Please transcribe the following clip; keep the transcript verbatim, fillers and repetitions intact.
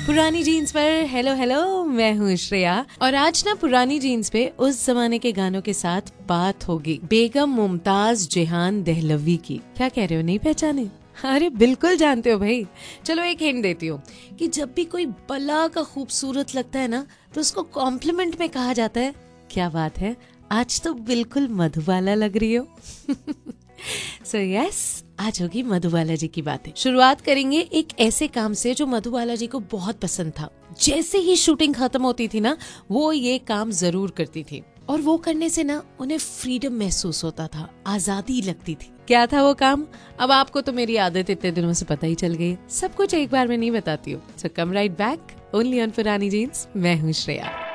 पुरानी जीन्स पर hello hello, मैं हूँ श्रेया और आज ना पुरानी जीन्स पे उस जमाने के गानों के साथ बात होगी बेगम मुमताज जेहान दहलवी की। क्या कह रहे हो, नहीं पहचाने? अरे बिल्कुल जानते हो भाई। चलो एक हिंट देती हूँ कि जब भी कोई बला का खूबसूरत लगता है ना तो उसको कॉम्प्लीमेंट में कहा जाता है, क्या बात है, आज तो बिल्कुल मधुबाला लग रही हो। सो so यस yes, आज होगी मधुबाला जी की बातें। शुरुआत करेंगे एक ऐसे काम से जो मधुबाला जी को बहुत पसंद था। जैसे ही शूटिंग खत्म होती थी ना, वो ये काम जरूर करती थी और वो करने से ना उन्हें फ्रीडम महसूस होता था, आजादी लगती थी। क्या था वो काम? अब आपको तो मेरी आदत इतने दिनों से पता ही चल गई, सब कुछ एक बार में नहीं बताती हूँ। सो कम राइट बैक, ओनली ऑन पुरानी जीन्स। मैं हूँ श्रेया।